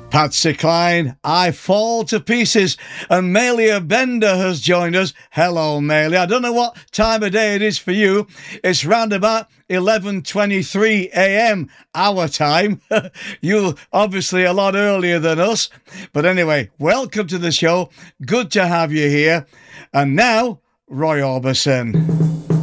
Patsy Cline, I Fall to Pieces, and Malia Bender has joined us. Hello, Malia. I don't know what time of day it is for you. It's round about 11:23 a.m. our time. You're obviously a lot earlier than us. But anyway, welcome to the show. Good to have you here. And now, Roy Orbison.